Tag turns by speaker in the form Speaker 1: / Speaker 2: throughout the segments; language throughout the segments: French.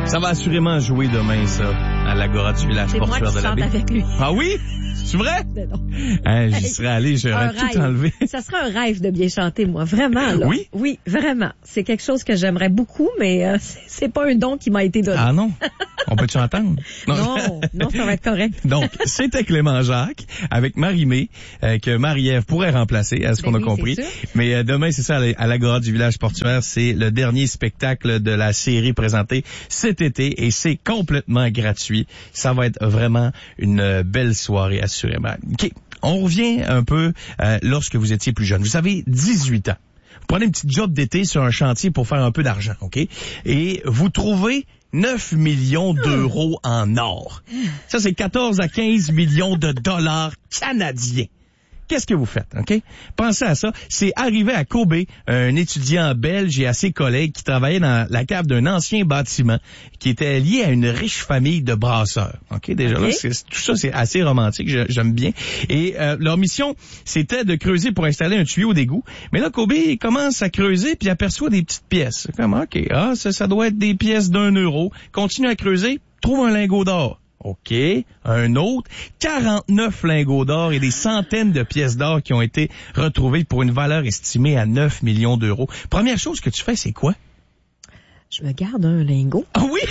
Speaker 1: Ça va assurément jouer demain, ça, à l'Agora du village portuaire de la baie.
Speaker 2: C'est moi qui chante avec lui.
Speaker 1: Ah oui? C'est vrai?
Speaker 2: Non.
Speaker 1: J'y serais allé, j'aurais tout enlevé.
Speaker 2: Ça serait un rêve de bien chanter, moi. Vraiment, là.
Speaker 1: Oui?
Speaker 2: Oui, vraiment. C'est quelque chose que j'aimerais beaucoup, mais c'est pas un don qui m'a été donné.
Speaker 1: Ah non? On peut-tu entendre?
Speaker 2: Non, ça va être correct.
Speaker 1: Donc, c'était Clément Jacques avec Marie-Mé, que Marie-Ève pourrait remplacer, à ce qu'on a compris. Mais demain, c'est ça, à l'Agora du village portuaire, c'est le dernier spectacle de la série présentée cet été et c'est complètement gratuit. Ça va être vraiment une belle soirée, assurément. OK. On revient un peu lorsque vous étiez plus jeune. Vous avez 18 ans. Vous prenez une petite job d'été sur un chantier pour faire un peu d'argent, OK? Et vous trouvez 9 millions d'euros en or. Ça, c'est 14 à 15 millions de dollars canadiens. Qu'est-ce que vous faites, OK? Pensez à ça. C'est arrivé à Kobe, un étudiant belge et à ses collègues qui travaillaient dans la cave d'un ancien bâtiment qui était lié à une riche famille de brasseurs. OK? Déjà là, tout ça, c'est assez romantique. J'aime bien. Et leur mission, c'était de creuser pour installer un tuyau d'égout. Mais là, Kobe, il commence à creuser puis aperçoit des petites pièces. Comme, OK, ça doit être des pièces d'1 €. Continue à creuser, trouve un lingot d'or. OK. Un autre, 49 lingots d'or et des centaines de pièces d'or qui ont été retrouvées pour une valeur estimée à 9 millions d'euros. Première chose que tu fais, c'est quoi?
Speaker 2: Je me garde un lingot.
Speaker 1: Ah oui?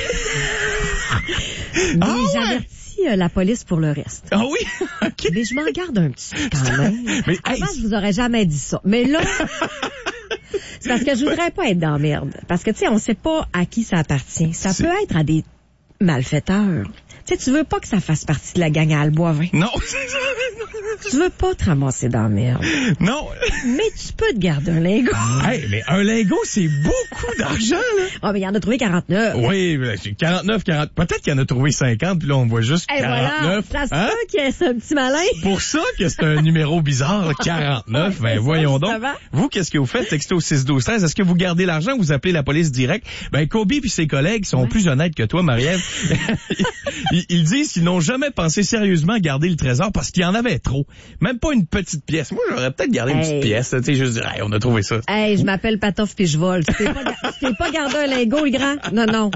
Speaker 2: Mais j'avertis la police pour le reste.
Speaker 1: Ah oui? OK.
Speaker 2: Mais je m'en garde un petit peu quand même.
Speaker 1: Mais,
Speaker 2: avant, je vous aurais jamais dit ça. Mais là... c'est parce que je voudrais pas être dans la merde. Parce que, tu sais, on sait pas à qui ça appartient. Ça peut être à des malfaiteurs. Tu sais, tu veux pas que ça fasse partie de la gang à Alboivin.
Speaker 1: Non.
Speaker 2: Tu veux pas te ramasser dans la merde.
Speaker 1: Non.
Speaker 2: Mais tu peux te garder un lingot.
Speaker 1: Hey, mais un lingot, c'est beaucoup d'argent, là.
Speaker 2: Ah, mais il en a trouvé 49.
Speaker 1: Oui, 49, 40. Peut-être qu'il en a trouvé 50, puis là, on voit juste 49.
Speaker 2: Voilà. Ça se peut qu'il y ait un petit malin.
Speaker 1: Pour ça que c'est un numéro bizarre, 49. Ben, voyons donc. Vous, qu'est-ce que vous faites? Textez au 6-12-13. Est-ce que vous gardez l'argent ou vous appelez la police direct? Ben, Kobe puis ses collègues sont plus honnêtes que toi, Marie-Ève. Ils disent qu'ils n'ont jamais pensé sérieusement garder le trésor parce qu'il y en avait trop. Même pas une petite pièce. Moi, j'aurais peut-être gardé une petite pièce. Tu sais, juste dire, hey, on a trouvé ça.
Speaker 2: Hey, je m'appelle Patoff puis je vole. Tu t'es pas gardé un lingot, le grand? Non.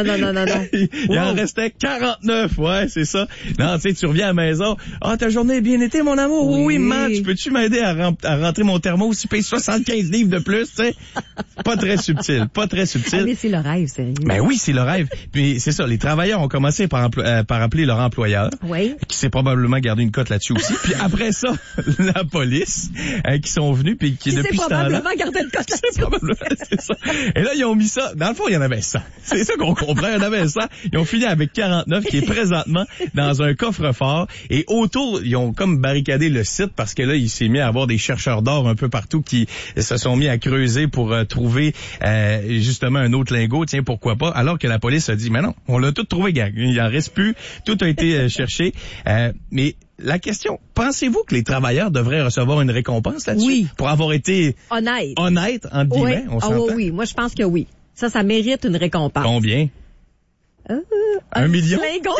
Speaker 1: Il en restait 49, ouais, c'est ça. Non, tu sais, tu reviens à la maison. Ah, ta journée a bien été, mon amour? Oui, match. Peux-tu m'aider à rentrer mon thermo si paye 75 livres de plus, tu sais? Pas très subtil. Ah,
Speaker 2: mais c'est le rêve, sérieux.
Speaker 1: Ben oui, c'est le rêve. Puis c'est ça, les travailleurs ont commencé par appeler leur employeur.
Speaker 2: Oui.
Speaker 1: Qui s'est probablement gardé une cote là-dessus aussi. Puis après ça, la police, qui sont venus, puis qui depuis ce temps-là...
Speaker 2: probablement gardé une cote là-dessus.
Speaker 1: C'est ça. Et là, ils ont mis ça. Dans le fond, il y en avait 100. C'est ça qu'on comprend. Il y en avait 100. Ils ont fini avec 49, qui est présentement dans un coffre-fort. Et autour, ils ont comme barricadé le site parce que là, il s'est mis à avoir des chercheurs d'or un peu partout qui se sont mis à creuser pour trouver justement un autre lingot. Tiens, pourquoi pas? Alors que la police a dit, mais non, on l'a tout trouvé, gang. Il en reste plus. Tout a été cherché. Mais la question, pensez-vous que les travailleurs devraient recevoir une récompense là-dessus?
Speaker 2: Oui.
Speaker 1: Pour avoir été
Speaker 2: honnête,
Speaker 1: entre guillemets, on s'entend?
Speaker 2: Oui, moi je pense que oui. Ça mérite une récompense.
Speaker 1: Combien? 1 million?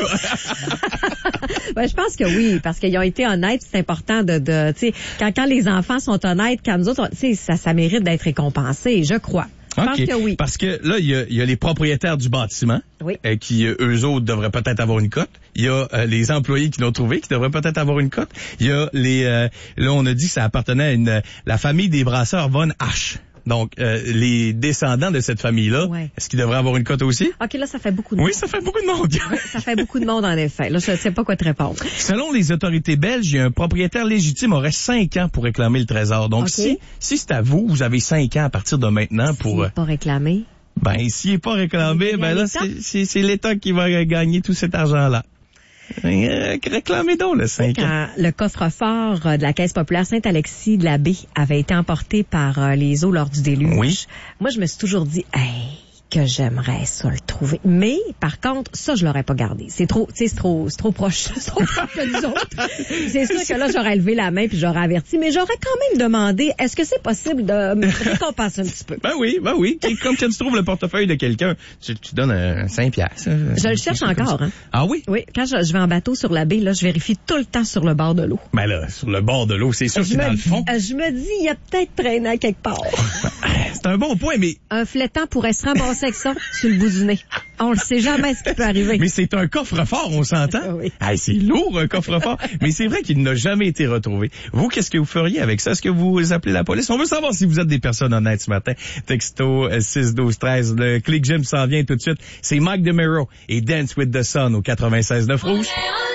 Speaker 2: Ben, je pense que oui, parce qu'ils ont été honnêtes, c'est important de tu sais, quand les enfants sont honnêtes, quand nous autres, tu sais, ça mérite d'être récompensé, je crois. Je pense que oui.
Speaker 1: Parce que là, il y a les propriétaires du bâtiment qui, eux autres, devraient peut-être avoir une cote. Il y a les employés qui l'ont trouvé qui devraient peut-être avoir une cote. Il y a là, on a dit que ça appartenait à la famille des brasseurs Von H. Donc, les descendants de cette famille-là, est-ce qu'ils devraient avoir une cote aussi?
Speaker 2: OK, là, ça fait beaucoup de monde.
Speaker 1: Oui, ça fait beaucoup de monde.
Speaker 2: Oui, ça fait beaucoup de monde, en effet. Là, je ne sais pas quoi te répondre.
Speaker 1: Selon les autorités belges, un propriétaire légitime aurait 5 ans pour réclamer le trésor. Donc, si c'est à vous, vous avez 5 ans à partir de maintenant pour...
Speaker 2: S'il n'est pas réclamé?
Speaker 1: Ben, s'il n'est pas réclamé, ben là, c'est l'État qui va gagner tout cet argent-là. Réclamez donc le 5 ans.
Speaker 2: Quand le coffre-fort de la Caisse populaire Saint-Alexis de la Baie avait été emporté par les eaux lors du déluge, moi, je me suis toujours dit, hey, que j'aimerais ça le trouver. Mais, par contre, ça, je l'aurais pas gardé. C'est trop, tu sais, c'est trop proche. C'est trop proche que nous autres. C'est sûr que là, j'aurais levé la main puis j'aurais averti. Mais j'aurais quand même demandé, est-ce que c'est possible de me récompenser un petit peu?
Speaker 1: Ben oui. Comme quand tu trouves le portefeuille de quelqu'un, tu donnes 5 piastres.
Speaker 2: Je le cherche encore, hein.
Speaker 1: Ah oui?
Speaker 2: Oui. Quand je vais en bateau sur la baie, là, je vérifie tout le temps sur le bord de l'eau.
Speaker 1: Ben là, sur le bord de l'eau, c'est sûr que c'est dans le fond.
Speaker 2: Je me dis, il y a peut-être traîné à quelque part.
Speaker 1: C'est un bon point, mais...
Speaker 2: Un flétan pourrait se ramasser avec ça sur le bout du nez. On le sait jamais ce qui peut arriver.
Speaker 1: Mais c'est un coffre-fort, on s'entend?
Speaker 2: Oui.
Speaker 1: Hey, c'est lourd, un coffre-fort. Mais c'est vrai qu'il n'a jamais été retrouvé. Vous, qu'est-ce que vous feriez avec ça? Est-ce que vous appelez la police? On veut savoir si vous êtes des personnes honnêtes ce matin. Texto 6-12-13. Le Click Gym s'en vient tout de suite. C'est Mike DeMero et Dance with the Sun au 96.9 Rouge.